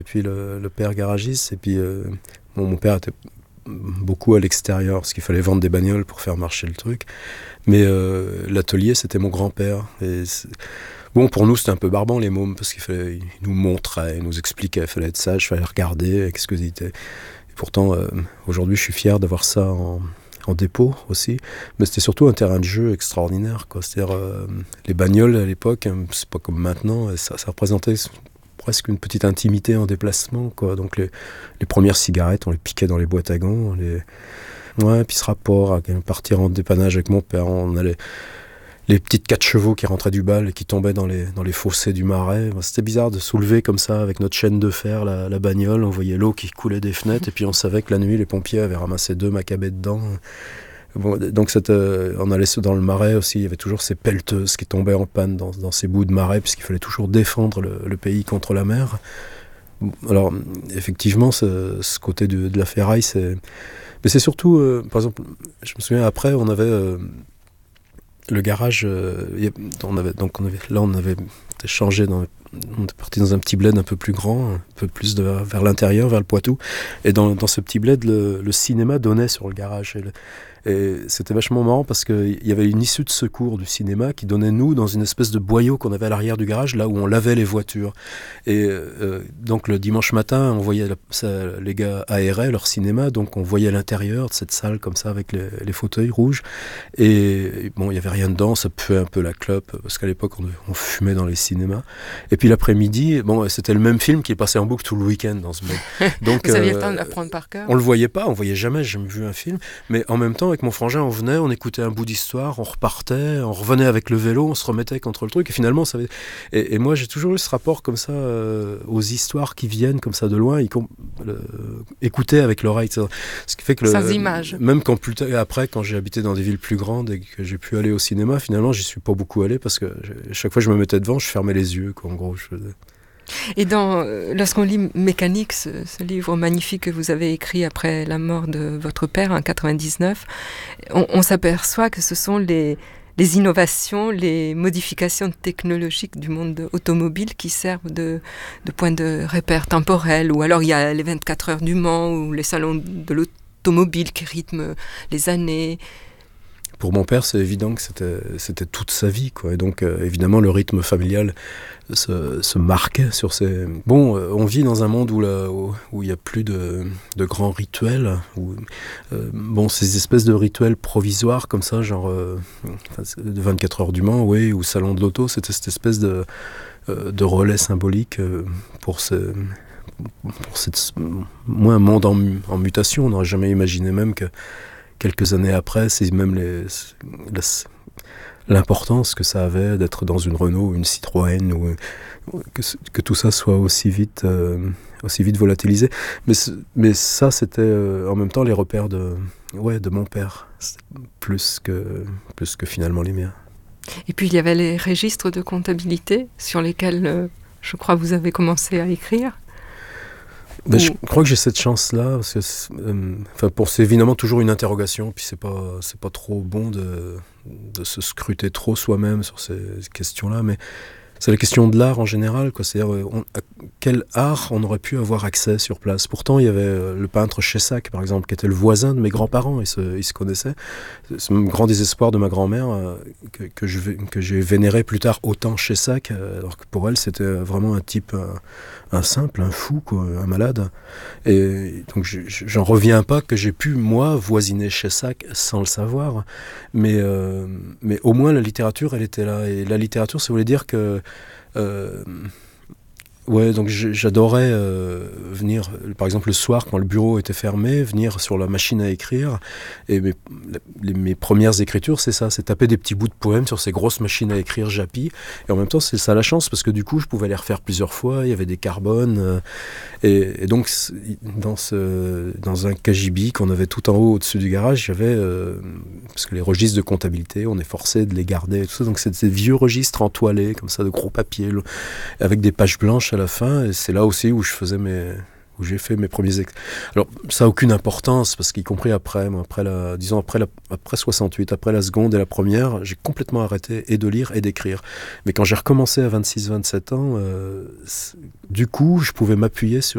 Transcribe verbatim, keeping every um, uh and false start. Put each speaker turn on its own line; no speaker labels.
Et puis le, le père garagiste, et puis euh, bon, mon père était beaucoup à l'extérieur, parce qu'il fallait vendre des bagnoles pour faire marcher le truc. Mais euh, l'atelier, c'était mon grand-père. Et bon, pour nous, c'était un peu barbant, les mômes, parce qu'il fallait, il nous montrait, il nous expliquait, il fallait être sage, il fallait regarder, qu'est-ce que c'était. Et pourtant, euh, aujourd'hui, je suis fier d'avoir ça en, en dépôt aussi. Mais c'était surtout un terrain de jeu extraordinaire, quoi. C'est-à-dire, euh, les bagnoles, à l'époque, hein, c'est pas comme maintenant, ça, ça représentait presque une petite intimité en déplacement, quoi. Donc les, les premières cigarettes, on les piquait dans les boîtes à gants. Les... Ouais, puis ce rapport à partir en dépannage avec mon père, on allait... Les petites quatre chevaux qui rentraient du bal et qui tombaient dans les, dans les fossés du marais. C'était bizarre de soulever comme ça, avec notre chaîne de fer, la, la bagnole. On voyait l'eau qui coulait des fenêtres, et puis on savait que la nuit, les pompiers avaient ramassé deux macabées dedans. Bon, donc cette, euh, on allait dans le marais aussi, il y avait toujours ces pelleteuses qui tombaient en panne dans, dans ces bouts de marais, puisqu'il fallait toujours défendre le, le pays contre la mer. Alors effectivement, ce, ce côté de, de la ferraille, c'est... Mais c'est surtout, euh, par exemple, je me souviens après, on avait euh, le garage, euh, on avait, donc on avait, là on avait changé, dans, on était parti dans un petit bled un peu plus grand, un peu plus de, vers l'intérieur, vers le Poitou, et dans, dans ce petit bled, le, le cinéma donnait sur le garage. Et le, Et c'était vachement marrant parce qu'il y avait une issue de secours du cinéma qui donnait, nous, dans une espèce de boyau qu'on avait à l'arrière du garage, là où on lavait les voitures. Et euh, donc le dimanche matin, on voyait la, ça, les gars aéraient leur cinéma, donc on voyait l'intérieur de cette salle comme ça avec les, les fauteuils rouges. Et bon, il n'y avait rien dedans, ça puait un peu la clope, parce qu'à l'époque, on, on fumait dans les cinémas. Et puis l'après-midi, bon, c'était le même film qui est passé en boucle tout le week-end dans ce bled. Donc,
Vous aviez
euh,
le temps de l'apprendre par cœur.
On le voyait pas, on voyait jamais, j'ai jamais vu un film, mais en même temps, avec mon frangin, on venait, on écoutait un bout d'histoire, on repartait, on revenait avec le vélo, on se remettait contre le truc, et finalement, ça avait... et, et moi, j'ai toujours eu ce rapport comme ça euh, aux histoires qui viennent comme ça de loin, y com... le... écouter avec l'oreille, ce qui fait que le...
sans images.
Même quand plus tard, après, quand j'ai habité dans des villes plus grandes et que j'ai pu aller au cinéma, finalement, j'y suis pas beaucoup allé parce que chaque fois que je me mettais devant, je fermais les yeux, quoi, en gros. Je faisais...
Et dans, lorsqu'on lit Mécanique, ce, ce livre magnifique que vous avez écrit après la mort de votre père en quatre-vingt-dix-neuf, on, on s'aperçoit que ce sont les, les innovations, les modifications technologiques du monde automobile qui servent de, de point de repère temporel. Ou alors il y a les vingt-quatre heures du Mans ou les salons de l'automobile qui rythment les années.
Pour mon père, c'est évident que c'était, c'était toute sa vie, quoi. Et donc, euh, évidemment, le rythme familial se, se marquait sur ces... Bon, euh, on vit dans un monde où il où, où n'y a plus de, de grands rituels. Où, euh, bon, ces espèces de rituels provisoires, comme ça, genre euh, de vingt-quatre heures du Mans, oui, ou Salon de l'Auto, c'était cette espèce de, euh, de relais symbolique euh, pour ce... pour cette, moi, un monde en, en mutation. On n'aurait jamais imaginé même que quelques années après, c'est même les, la, l'importance que ça avait d'être dans une Renault ou une Citroën, ou que, que tout ça soit aussi vite, euh, aussi vite volatilisé. Mais, mais ça, c'était euh, en même temps les repères de, ouais, de mon père, plus que, plus que finalement les miens.
Et puis il y avait les registres de comptabilité sur lesquels, euh, je crois, vous avez commencé à écrire.
Ben, je crois que j'ai cette chance-là, parce que euh, enfin, pour, c'est évidemment toujours une interrogation, puis c'est pas, c'est pas trop bon de, de se scruter trop soi-même sur ces questions-là, mais c'est la question de l'art en général, quoi. C'est-à-dire, on, à quel art on aurait pu avoir accès sur place. Pourtant, il y avait le peintre Chessac, par exemple, qui était le voisin de mes grands-parents, ils se, ils se connaissaient. C'est un grand désespoir de ma grand-mère, euh, que, que, je, que j'ai vénéré plus tard autant Chessac, euh, alors que pour elle, c'était vraiment un type, un, un simple, un fou, quoi, un malade. Et donc, je, j'en reviens pas que j'ai pu, moi, voisiner Chessac sans le savoir. Mais, euh, mais au moins, la littérature, elle était là. Et la littérature, ça voulait dire que Euh, ouais, donc j'adorais euh, venir, par exemple le soir quand le bureau était fermé, venir sur la machine à écrire. Et mes, les, mes premières écritures, c'est ça, c'est taper des petits bouts de poèmes sur ces grosses machines à écrire Japy. Et en même temps, c'est ça la chance, parce que du coup, je pouvais les refaire plusieurs fois. Il y avait des carbones. Euh, et, et donc, dans, ce, dans un cagibi qu'on avait tout en haut au-dessus du garage, j'avais, euh, parce que les registres de comptabilité, on est forcé de les garder et tout ça. Donc, c'est des vieux registres entoilés, comme ça, de gros papiers, avec des pages blanches à la fin. Et c'est là aussi où je faisais mes... où j'ai fait mes premiers... Ex... Alors, ça n'a aucune importance, parce qu'y compris après, moi, après la, disons après, la, après soixante-huit, après la seconde et la première, j'ai complètement arrêté et de lire et d'écrire. Mais quand j'ai recommencé à vingt-six vingt-sept ans, euh, du coup, je pouvais m'appuyer sur